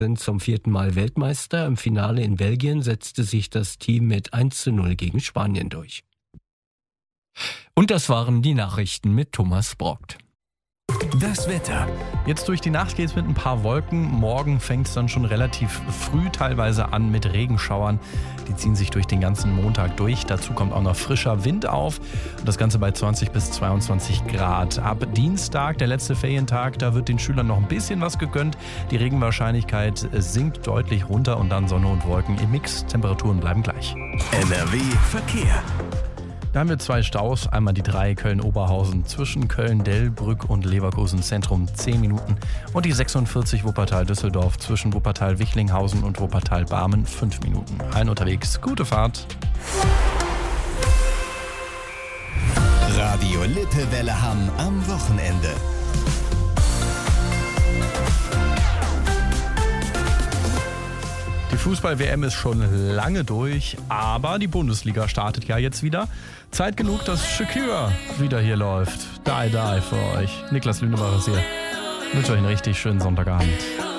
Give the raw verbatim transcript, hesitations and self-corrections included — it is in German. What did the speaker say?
sind zum vierten Mal Weltmeister. Im Finale in Belgien setzte sich das Team mit eins zu null gegen Spanien durch. Und das waren die Nachrichten mit Thomas Brockt. Das Wetter. Jetzt durch die Nacht geht es mit ein paar Wolken. Morgen fängt es dann schon relativ früh teilweise an mit Regenschauern. Die ziehen sich durch den ganzen Montag durch. Dazu kommt auch noch frischer Wind auf. Und das Ganze bei zwanzig bis zweiundzwanzig Grad. Ab Dienstag, der letzte Ferientag, da wird den Schülern noch ein bisschen was gegönnt. Die Regenwahrscheinlichkeit sinkt deutlich runter und dann Sonne und Wolken im Mix. Temperaturen bleiben gleich. N R W Verkehr. Da haben wir zwei Staus, einmal die drei Köln-Oberhausen zwischen Köln-Delbrück und Leverkusen-Zentrum zehn Minuten und die sechsundvierzig Wuppertal-Düsseldorf zwischen Wuppertal-Wichlinghausen und Wuppertal-Barmen fünf Minuten. Ein unterwegs, gute Fahrt. Radio Lippewelle Hamm am Wochenende. Die Fußball-W M ist schon lange durch, aber die Bundesliga startet ja jetzt wieder. Zeit genug, dass Shakira wieder hier läuft. Die, die für euch. Niklas Lüneburg ist hier. Ich wünsche euch einen richtig schönen Sonntagabend.